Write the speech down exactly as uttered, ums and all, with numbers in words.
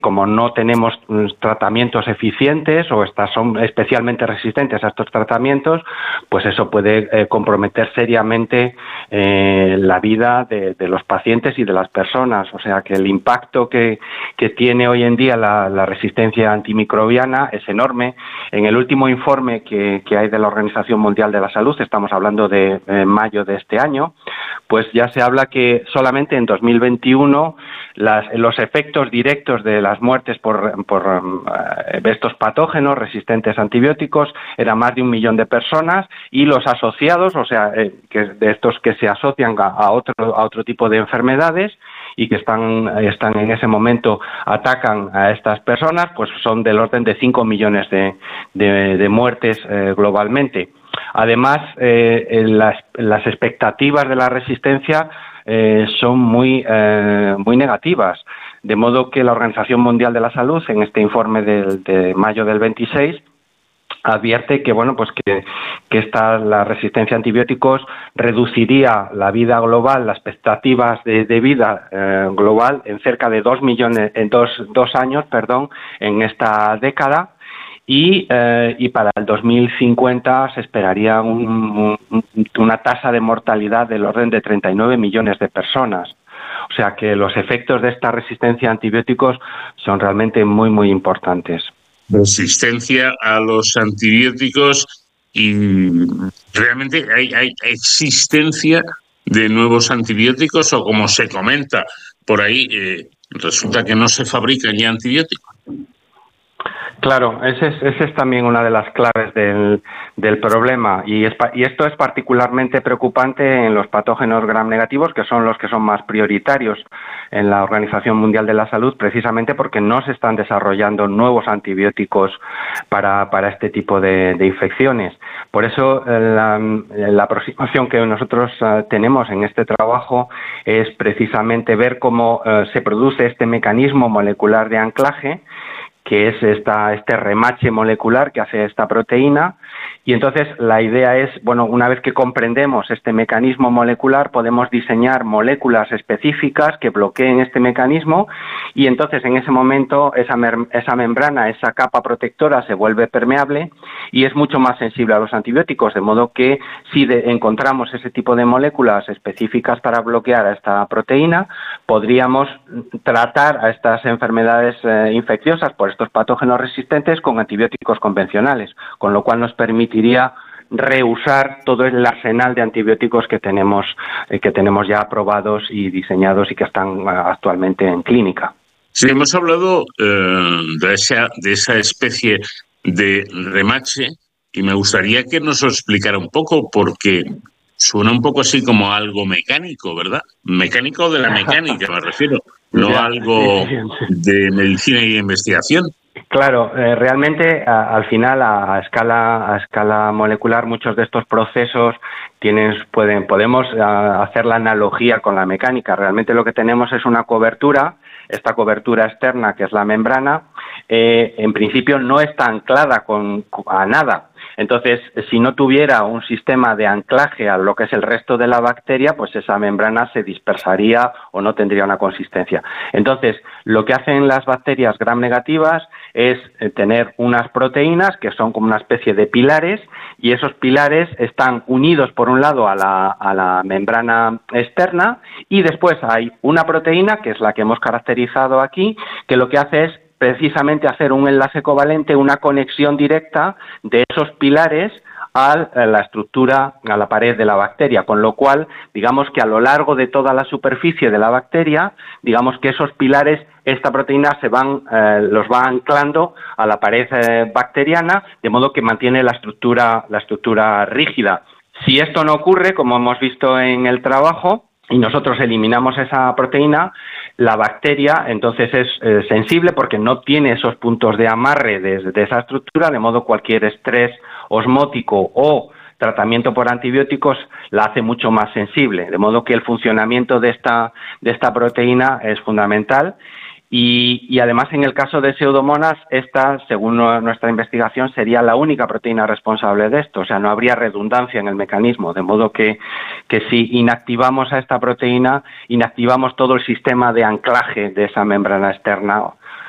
como no tenemos tratamientos eficientes o estas son especialmente resistentes a estos tratamientos, pues eso puede eh, comprometer seriamente eh, la vida de, de los pacientes y de las personas. O sea que el impacto que, que tiene hoy en día la, la resistencia antimicrobiana es enorme. En el último informe que, que hay de la Organización Mundial de la Salud, estamos hablando de eh, mayo de este año, pues ya se habla que solamente en dos mil veintiuno las, los efectos directos de las muertes por, por um, estos patógenos resistentes a antibióticos eran más de un millón de personas, y los asociados, o sea, eh, que de estos que se asocian a, a otro a otro tipo de enfermedades y que están están en ese momento atacan a estas personas, pues son del orden de cinco millones de, de, de muertes eh, globalmente. Además, eh, las, las expectativas de la resistencia eh, son muy, eh, muy negativas, de modo que la Organización Mundial de la Salud, en este informe de, de mayo del veintiséis, advierte que bueno pues que, que esta la resistencia a antibióticos reduciría la vida global, las expectativas de, de vida eh, global en cerca de dos millones, en dos, dos años, perdón, en esta década. Y, eh, y para el dos mil cincuenta se esperaría un, un, una tasa de mortalidad del orden de treinta y nueve millones de personas. O sea que los efectos de esta resistencia a antibióticos son realmente muy, muy importantes. Resistencia a los antibióticos y realmente hay, hay existencia de nuevos antibióticos, o como se comenta por ahí, eh, resulta que no se fabrican ya antibióticos. Claro, esa es, ese es también una de las claves del, del problema, y, es, y esto es particularmente preocupante en los patógenos gram negativos, que son los que son más prioritarios en la Organización Mundial de la Salud, precisamente porque no se están desarrollando nuevos antibióticos para, para este tipo de, de infecciones. Por eso la, la aproximación que nosotros uh, tenemos en este trabajo es precisamente ver cómo uh, se produce este mecanismo molecular de anclaje, que es esta, este remache molecular que hace esta proteína. Y entonces la idea es, bueno, una vez que comprendemos este mecanismo molecular, podemos diseñar moléculas específicas que bloqueen este mecanismo, y entonces en ese momento esa, esa membrana, esa capa protectora se vuelve permeable y es mucho más sensible a los antibióticos, de modo que si de, encontramos ese tipo de moléculas específicas para bloquear a esta proteína, podríamos tratar a estas enfermedades eh, infecciosas por estos patógenos resistentes con antibióticos convencionales, con lo cual nos permitiría reusar todo el arsenal de antibióticos que tenemos eh, que tenemos ya aprobados y diseñados y que están uh, actualmente en clínica. Sí, hemos hablado eh, de esa de esa especie de remache, y me gustaría que nos lo explicara un poco, porque suena un poco así como algo mecánico, ¿verdad? Mecánico de la mecánica, me refiero, no ya, algo sí, sí. de medicina y de investigación. Claro, eh, realmente a, al final a, a escala a escala molecular muchos de estos procesos tienen pueden podemos a, hacer la analogía con la mecánica. Realmente lo que tenemos es una cobertura, esta cobertura externa que es la membrana, eh, en principio no está anclada con a nada. Entonces, si no tuviera un sistema de anclaje a lo que es el resto de la bacteria, pues esa membrana se dispersaría o no tendría una consistencia. Entonces, lo que hacen las bacterias gram negativas es tener unas proteínas que son como una especie de pilares, y esos pilares están unidos por un lado a la, a la membrana externa, y después hay una proteína, que es la que hemos caracterizado aquí, que lo que hace es precisamente hacer un enlace covalente, una conexión directa de esos pilares a la estructura, a la pared de la bacteria, con lo cual, digamos que a lo largo de toda la superficie de la bacteria, digamos que esos pilares, esta proteína se van, eh, los va anclando a la pared eh, bacteriana, de modo que mantiene la estructura, la estructura rígida. Si esto no ocurre, como hemos visto en el trabajo, y nosotros eliminamos esa proteína, la bacteria entonces es eh, sensible porque no tiene esos puntos de amarre de, de esa estructura, de modo cualquier estrés osmótico o tratamiento por antibióticos la hace mucho más sensible, de modo que el funcionamiento de esta, de esta proteína es fundamental. Y, y además, en el caso de Pseudomonas, esta, según nuestra investigación, sería la única proteína responsable de esto. O sea, no habría redundancia en el mecanismo, de modo que, que si inactivamos a esta proteína, inactivamos todo el sistema de anclaje de esa membrana externa,